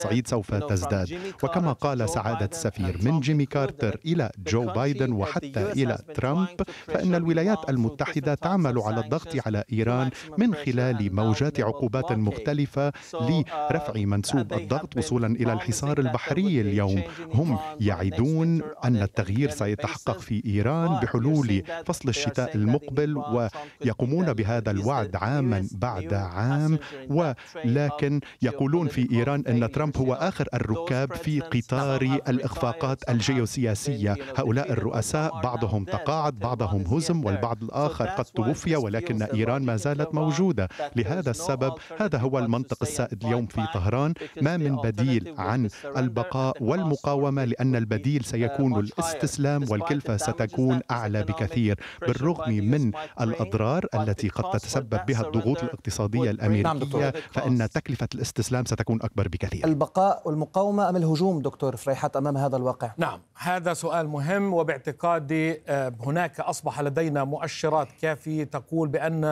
الصعيد سوف تزداد. وكما قال سعادة السفير، من جيمي كارتر إلى جو بايدن وحتى إلى ترامب، فإن الولايات المتحدة تعمل على الضغط على إيران من خلال موجات عقوبات مختلفة لرفع منسوب الضغط وصولا إلى الحصار البحري. اليوم هم يعدون أن التغيير سيتحقق في إيران بحلول فصل الشتاء المقبل، ويقومون بهذا الوعد عاما بعد عام، ولكن يقولون في إيران أن ترامب هو آخر الركاب في قطار الإخفاقات الجيوسياسية. هؤلاء الرؤساء بعضهم تقاعد، بعضهم هزم، والبعض الآخر قد توفي، ولكن إيران ما زالت موجودة. لهذا السبب هذا هو المنطق السائد اليوم في طهران: ما من بديل عن البقاء والمقاومة، لأن البديل سيكون الاستسلام، والكلفة ستكون أعلى بكثير. بالرغم من الأضرار التي قد تتسبب بها الضغوط الاقتصادية الأمريكية، فإن تكلفة الاستسلام ستكون أكبر بكثير. البقاء والمقاومة أم الهجوم دكتور فريحات أمام هذا الواقع؟ نعم، هذا سؤال مهم، وباعتقادي هناك أصبح لدينا مؤشرات كافية تقول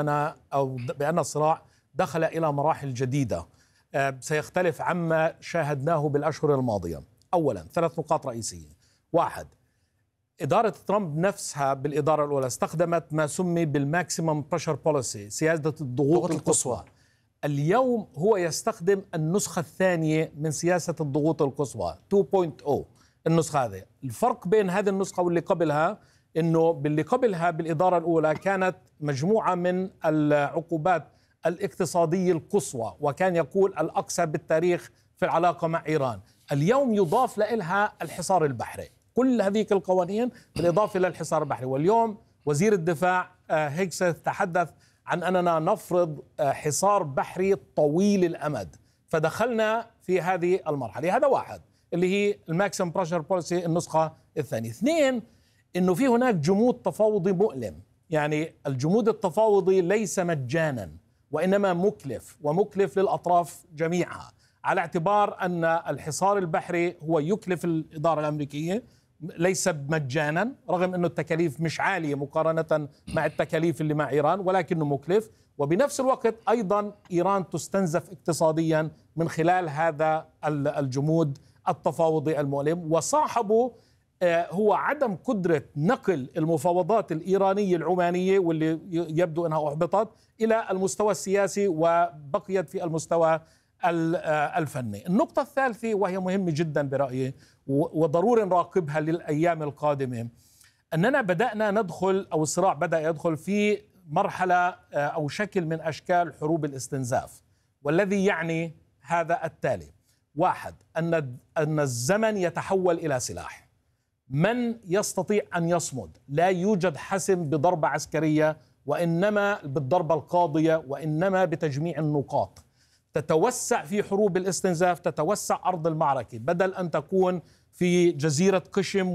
بأن الصراع دخل إلى مراحل جديدة سيختلف عما شاهدناه بالأشهر الماضية. أولا 3 نقاط رئيسية. 1، إدارة ترامب نفسها بالإدارة الأولى استخدمت ما سمي بالماكسيمم بريشر بوليسي، سياسة الضغوط القصوى. اليوم هو يستخدم النسخة الثانية من سياسة الضغوط القصوى 2.0. النسخة هذه، الفرق بين هذه النسخة واللي قبلها إنه باللي قبلها بالإدارة الأولى كانت مجموعة من العقوبات الاقتصادية القصوى، وكان يقول الأقصى بالتاريخ في العلاقة مع إيران. اليوم يضاف لها الحصار البحري. كل هذه القوانين بالإضافة إلى الحصار البحري. واليوم وزير الدفاع هيكسث تحدث عن أننا نفرض حصار بحري طويل الأمد، فدخلنا في هذه المرحلة. هذا 1 اللي هي الماكسيمم بريشر بوليسي النسخة الثانية. 2، إنه في هناك جمود تفاوضي مؤلم. يعني الجمود التفاوضي ليس مجانا، وإنما مكلف، ومكلف للأطراف جميعها، على اعتبار أن الحصار البحري هو يكلف الإدارة الأمريكية، ليس مجانا، رغم أن التكاليف مش عالية مقارنة مع التكاليف اللي مع إيران، ولكنه مكلف. وبنفس الوقت أيضا إيران تستنزف اقتصاديا من خلال هذا الجمود التفاوضي المؤلم. وصاحبه هو عدم قدرة نقل المفاوضات الإيرانية العمانية، واللي يبدو أنها أحبطت، إلى المستوى السياسي وبقيت في المستوى الفني. النقطة الثالثة وهي مهمة جدا برأيي وضروري نراقبها للأيام القادمة، أننا بدأنا ندخل، أو الصراع بدأ يدخل في مرحلة أو شكل من أشكال حروب الاستنزاف، والذي يعني هذا التالي: 1، أن الزمن يتحول إلى سلاح. من يستطيع أن يصمد؟ لا يوجد حسم بضربة عسكرية، وإنما بالضربة القاضية، وإنما بتجميع النقاط. تتوسع في حروب الاستنزاف، تتوسع أرض المعركة، بدل أن تكون في جزيرة قشم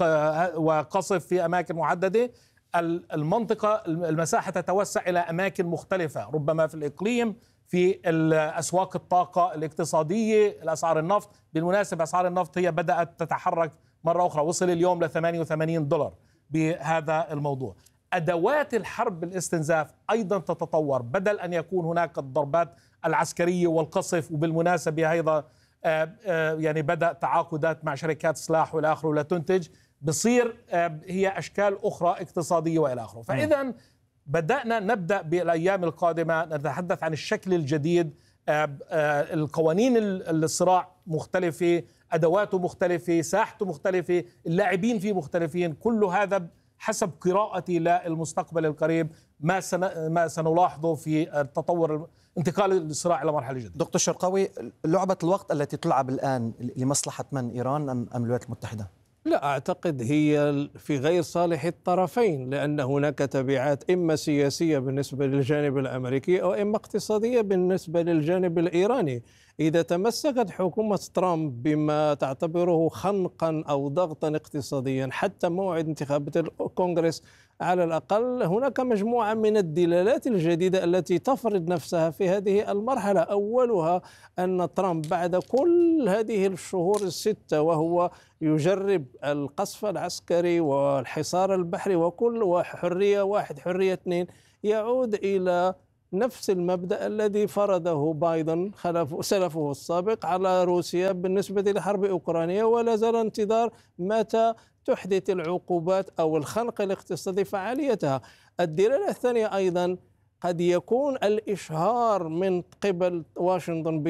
وقصف في أماكن محددة، المنطقة المساحة تتوسع إلى أماكن مختلفة، ربما في الإقليم، في أسواق الطاقة الاقتصادية، الأسعار النفط. بالمناسبة أسعار النفط هي بدأت تتحرك مرة أخرى، وصل اليوم ل $88 بهذا الموضوع. أدوات الحرب بالاستنزاف أيضا تتطور، بدل أن يكون هناك الضربات العسكرية والقصف. وبالمناسبة أيضا يعني بدأ تعاقدات مع شركات سلاح والى آخره لا تنتج، بصير هي أشكال أخرى اقتصادية والى آخره. فإذا نبدأ بالأيام القادمة نتحدث عن الشكل الجديد. القوانين الصراع مختلفة، أدواته مختلفة، ساحته مختلفة، اللاعبين فيه مختلفين. كل هذا حسب قراءتي للمستقبل القريب ما سنلاحظه في التطور، انتقال الصراع إلى مرحلة جديدة. دكتور شرقاوي، لعبة الوقت التي تلعب الآن لمصلحة من، إيران أم الولايات المتحدة؟ لا أعتقد هي في غير صالح الطرفين، لأن هناك تبعات إما سياسية بالنسبة للجانب الأمريكي أو إما اقتصادية بالنسبة للجانب الإيراني. إذا تمسكت حكومة ترامب بما تعتبره خنقا أو ضغطا اقتصاديا حتى موعد انتخابات الكونغرس، على الأقل هناك مجموعة من الدلالات الجديدة التي تفرض نفسها في هذه المرحلة. أولها أن ترامب بعد كل هذه الشهور الستة وهو يجرب القصف العسكري والحصار البحري وكل حرية 1 حرية 2، يعود إلى نفس المبدأ الذي فرضه بايدن سلفه السابق على روسيا بالنسبة لحرب أوكرانيا، ولا زال انتظار متى تحدث العقوبات أو الخنق الاقتصادي فعاليتها. الدلالة الثانية أيضا قد يكون الإشهار من قبل واشنطن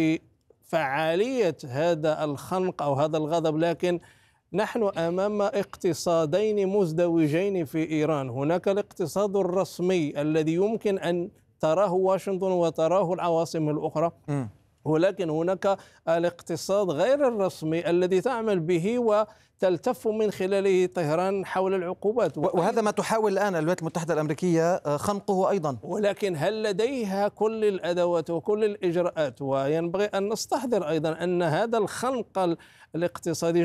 بفعالية هذا الخنق أو هذا الغضب، لكن نحن أمام اقتصادين مزدوجين في إيران. هناك الاقتصاد الرسمي الذي يمكن أن تراه واشنطن وتراه العواصم الأخرى، ولكن هناك الاقتصاد غير الرسمي الذي تعمل به وتلتف من خلاله طهران حول العقوبات، وهذا ما تحاول الآن الولايات المتحدة الأمريكية خنقه أيضا. ولكن هل لديها كل الأدوات وكل الإجراءات؟ وينبغي أن نستحضر أيضا أن هذا الخنق الاقتصادي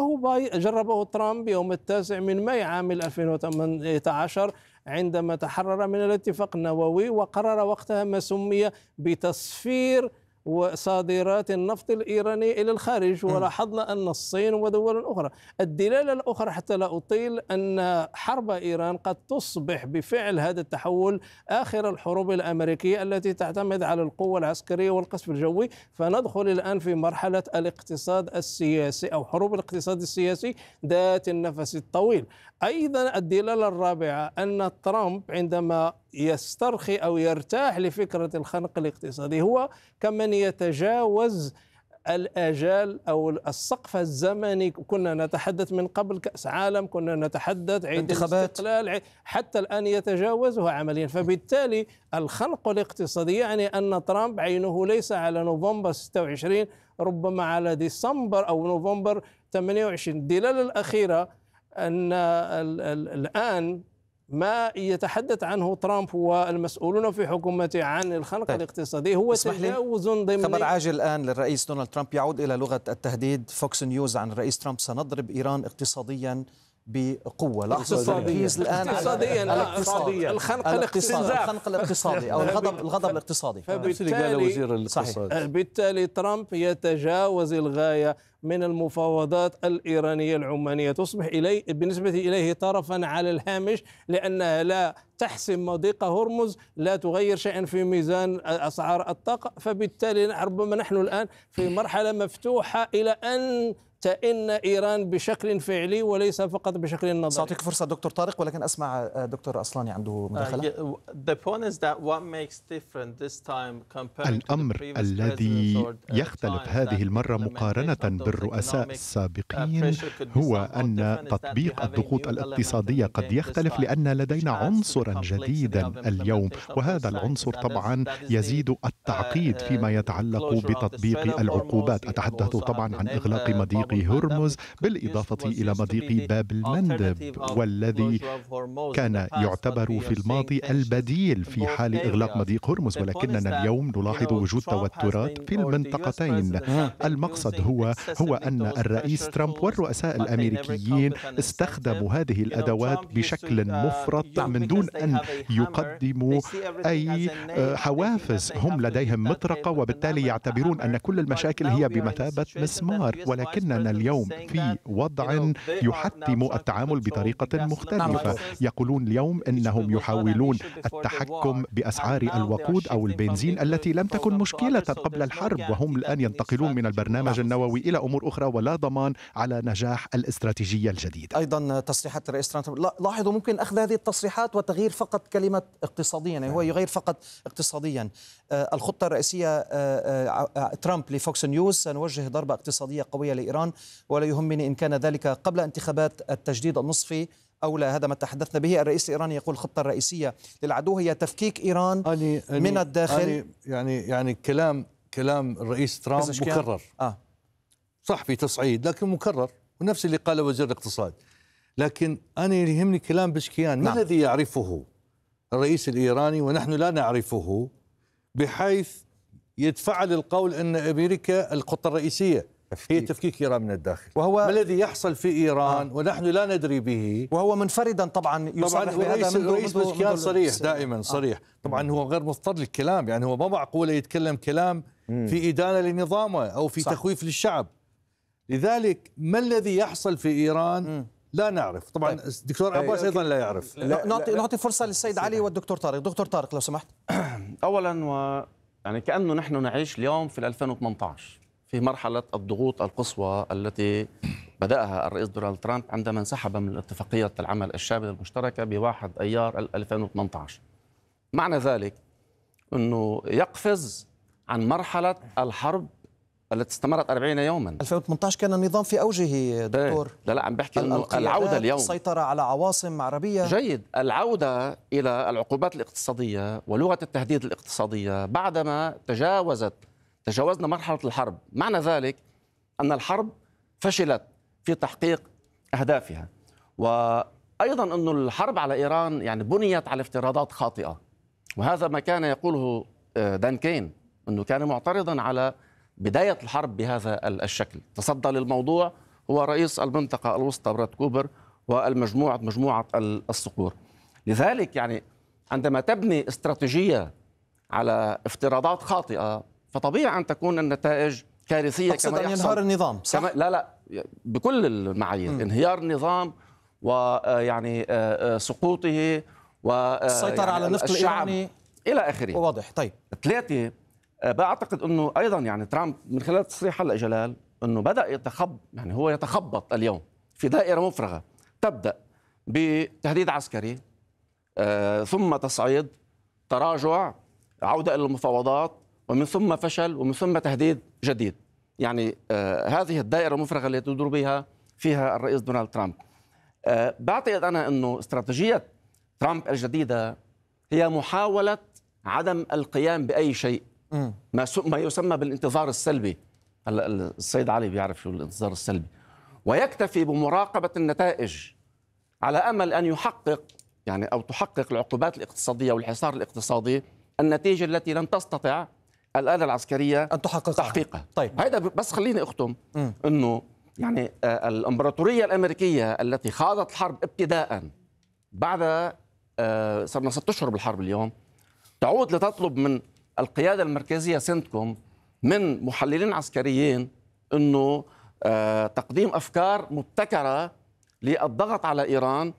جربه ترامب يوم 9 مايو عام 2018 عندما تحرر من الاتفاق النووي، وقرر وقتها ما سمي بتصفير وصادرات النفط الإيراني إلى الخارج. ولاحظنا أن الصين ودول أخرى. الدلالة الأخرى حتى لا أطيل أن حرب إيران قد تصبح بفعل هذا التحول آخر الحروب الأمريكية التي تعتمد على القوة العسكرية والقصف الجوي، فندخل الآن في مرحلة الاقتصاد السياسي أو حروب الاقتصاد السياسي ذات النفس الطويل. أيضا الدلالة الرابعة أن ترامب عندما يسترخي أو يرتاح لفكرة الخنق الاقتصادي هو كمن يتجاوز الآجال أو السقف الزمني. كنا نتحدث من قبل كأس عالم، كنا نتحدث عند الاستقلال، حتى الآن يتجاوزها عمليا. فبالتالي الخنق الاقتصادي يعني أن ترامب عينه ليس على نوفمبر 26، ربما على ديسمبر أو نوفمبر 28. الدلالة الأخيرة أن الآن ما يتحدث عنه ترامب والمسؤولون في حكومته عن الخنق الاقتصادي هو تجاوز ضمني. خبر عاجل الآن للرئيس دونالد ترامب يعود إلى لغة التهديد. فوكس نيوز عن الرئيس ترامب: سنضرب إيران اقتصاديا بقوة. التركيز الآن على الخنق الاقتصادي أو الغضب الاقتصادي. بالتالي ترامب يتجاوز الغاية من المفاوضات الإيرانية العمانية، تصبح بالنسبة إليه طرفا على الهامش، لأنها لا تحسم مضيق هرمز، لا تغير شيئا في ميزان أسعار الطاقة. فبالتالي ربما نحن الآن في مرحلة مفتوحة إلى أن تئن إيران بشكل فعلي وليس فقط بشكل نظري. سأعطيك فرصة دكتور طارق، ولكن أسمع دكتور أصلاني عنده مداخلة. الأمر الذي يختلف هذه المرة مقارنة بالرؤساء السابقين هو أن تطبيق الضغوط الاقتصادية قد يختلف، لأن لدينا عنصرا جديدا اليوم، وهذا العنصر طبعا يزيد التعقيد فيما يتعلق بتطبيق العقوبات. أتحدث طبعا عن إغلاق مضيق هرمز بالإضافة إلى مضيق باب المندب، والذي كان يعتبر في الماضي البديل في حال إغلاق مضيق هرمز، ولكننا اليوم نلاحظ وجود توترات في المنطقتين. المقصد هو أن الرئيس ترامب والرؤساء الأمريكيين استخدموا هذه الأدوات بشكل مفرط من دون أن يقدموا أي حوافز. هم لديهم مطرقة، وبالتالي يعتبرون أن كل المشاكل هي بمثابة مسمار، ولكننا اليوم في وضع يحتم التعامل بطريقة مختلفة. يقولون اليوم إنهم يحاولون التحكم بأسعار الوقود أو البنزين التي لم تكن مشكلة قبل الحرب، وهم الآن ينتقلون من البرنامج النووي إلى أمور أخرى، ولا ضمان على نجاح الاستراتيجية الجديدة. أيضا تصريحات الرئيس ترامب، لاحظوا ممكن أخذ هذه التصريحات وتغيير فقط كلمة اقتصاديا، يعني هو يغير فقط اقتصاديا. الخطة الرئيسية ترامب لفوكس نيوز: سنوجه ضربة اقتصادية قوية لإيران، ولا يهمني إن كان ذلك قبل انتخابات التجديد النصفي أو لا. هذا ما تحدثنا به. الرئيس الإيراني يقول الخطة الرئيسية للعدو هي تفكيك إيران من الداخل. يعني كلام الرئيس ترامب مكرر. صح في تصعيد، لكن مكرر، ونفس اللي قاله وزير الاقتصاد. لكن أنا يهمني كلام بشكيان. ما الذي يعرفه الرئيس الإيراني ونحن لا نعرفه، بحيث يتفعل القول أن أمريكا الخطة الرئيسية هي تفكيك إيران من الداخل، وهو ما الذي يحصل في إيران ونحن لا ندري به. وهو منفردا طبعا يصرح بهذا. الرئيس بشكيان صريح دائما صريح. طبعا هو غير مضطر للكلام، يعني هو ما معقول يتكلم كلام في إدانة لنظامه أو في تخويف للشعب. لذلك ما الذي يحصل في إيران لا نعرف. طبعا الدكتور عباس أيضا لا يعرف. نعطي فرصة للسيد علي والدكتور طارق. دكتور طارق لو سمحت. اولا يعني كانه نحن نعيش اليوم في 2018 في مرحله الضغوط القصوى التي بداها الرئيس دونالد ترامب عندما انسحب من اتفاقيه العمل الشامله المشتركه ب1 ايار 2018. معنى ذلك انه يقفز عن مرحله الحرب التي استمرت 40 يوما. 2018 كان النظام في اوجه دكتور. لا عم بحكي انه العوده اليوم، السيطره على عواصم عربيه. جيد، العوده الى العقوبات الاقتصاديه ولغه التهديد الاقتصاديه بعدما تجاوزنا مرحله الحرب. معنى ذلك ان الحرب فشلت في تحقيق اهدافها، وايضا انه الحرب على ايران يعني بنيت على افتراضات خاطئه، وهذا ما كان يقوله دان كين، انه كان معترضا على بداية الحرب بهذا الشكل. تصدى للموضوع هو رئيس المنطقة الوسطى براد كوبر مجموعة الصقور. لذلك يعني عندما تبني استراتيجية على افتراضات خاطئة فطبيعي أن تكون النتائج كارثية. كما يحصل ينهار النظام، صح؟ لا بكل المعايير، انهيار النظام ويعني سقوطه والسيطرة على النفط الإيراني إلى آخره. واضح. طيب 3 بعتقد انه ايضا يعني ترامب من خلال تصريح هلا جلال انه بدا يعني هو يتخبط اليوم في دائره مفرغه تبدا بتهديد عسكري، ثم تصعيد، تراجع، عوده الى المفاوضات، ومن ثم فشل، ومن ثم تهديد جديد. يعني هذه الدائره المفرغه التي يدور بها فيها الرئيس دونالد ترامب. بعتقد انا انه استراتيجيه ترامب الجديده هي محاوله عدم القيام باي شيء، ما يسمى بالانتظار السلبي. هلا السيد علي بيعرف شو الانتظار السلبي، ويكتفي بمراقبة النتائج على أمل أن يحقق يعني أو تحقق العقوبات الاقتصادية والحصار الاقتصادي النتيجة التي لن تستطع الآلة العسكرية أن تحقيقها. طيب هذا بس خليني أختم أنه يعني الإمبراطورية الأمريكية التي خاضت الحرب ابتداء بعد صرنا 6 أشهر بالحرب اليوم تعود لتطلب من القيادة المركزية سنتكوم من محللين عسكريين أنه تقديم أفكار مبتكرة للضغط على إيران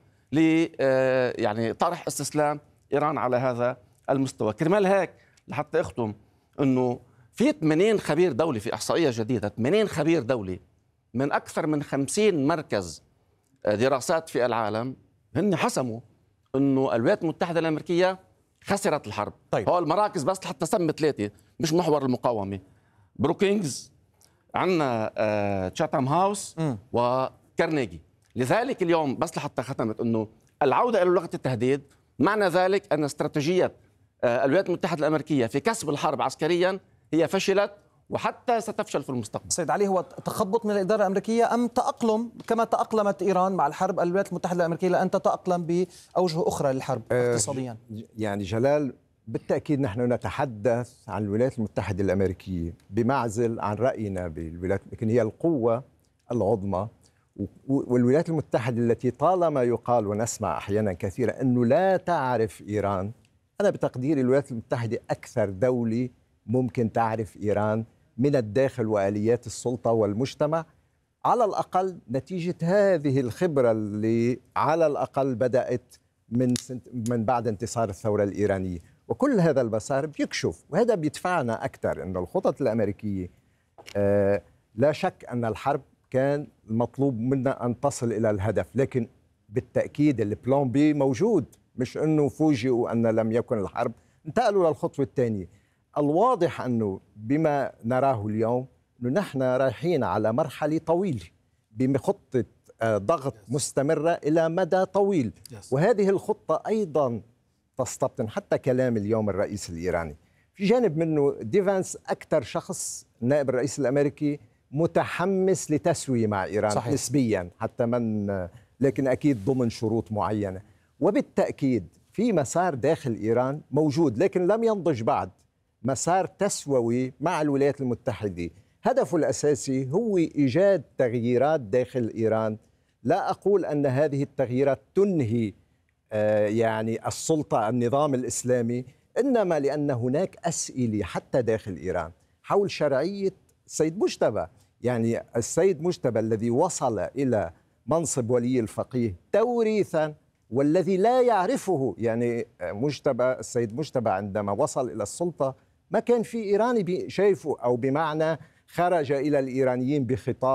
يعني طرح استسلام إيران على هذا المستوى. كرمال هيك لحتى أختم أنه في 80 خبير دولي في إحصائية جديدة، 80 خبير دولي من أكثر من 50 مركز دراسات في العالم هن حسموا أنه الولايات المتحدة الأمريكية خسرت الحرب. طيب. هو المراكز بس لحتى سمي 3 مش محور المقاومة، بروكينجز، عندنا تشاتام هاوس وكارنيجي. لذلك اليوم بس لحتى ختمت انه العودة الى لغة التهديد معنى ذلك ان استراتيجية الولايات المتحدة الامريكية في كسب الحرب عسكريا هي فشلت وحتى ستفشل في المستقبل. سيد علي، هو تخبط من الإدارة الأمريكية أم تأقلم كما تأقلمت إيران مع الحرب الولايات المتحدة الأمريكية لأن تتأقلم بأوجه أخرى للحرب اقتصاديا؟ يعني جلال، بالتأكيد نحن نتحدث عن الولايات المتحدة الأمريكية بمعزل عن رأينا بالولايات، لكن هي القوة العظمى، والولايات المتحدة التي طالما يقال ونسمع أحيانا كثيرا أنه لا تعرف إيران. أنا بتقديري الولايات المتحدة أكثر دولة ممكن تعرف إيران من الداخل وآليات السلطة والمجتمع، على الأقل نتيجة هذه الخبرة اللي على الأقل بدأت من بعد انتصار الثورة الإيرانية. وكل هذا المسار بيكشف، وهذا بيدفعنا أكثر أن الخطط الأمريكية لا شك أن الحرب كان المطلوب منا أن تصل إلى الهدف، لكن بالتأكيد البلان بي موجود، مش أنه فوجئوا أن لم يكن الحرب، انتقلوا للخطوة الثانية. الواضح أنه بما نراه اليوم أنه نحن رايحين على مرحلة طويلة بخطة ضغط مستمرة إلى مدى طويل، وهذه الخطة أيضا تستبطن حتى كلام اليوم الرئيس الإيراني. في جانب منه ديفانس أكثر شخص نائب الرئيس الأمريكي متحمس لتسوية مع إيران. صحيح. نسبيا حتى لكن أكيد ضمن شروط معينة، وبالتأكيد في مسار داخل إيران موجود لكن لم ينضج بعد، مسار تسوي مع الولايات المتحدة. هدفه الأساسي هو إيجاد تغييرات داخل إيران. لا أقول أن هذه التغييرات تنهي يعني السلطة النظام الإسلامي، إنما لأن هناك أسئلة حتى داخل إيران حول شرعية السيد مجتبى. يعني السيد مجتبى الذي وصل إلى منصب ولي الفقيه توريثا والذي لا يعرفه يعني مجتبى، السيد مجتبى عندما وصل إلى السلطة ما كان في إيراني شايفه، أو بمعنى خرج إلى الإيرانيين بخطاب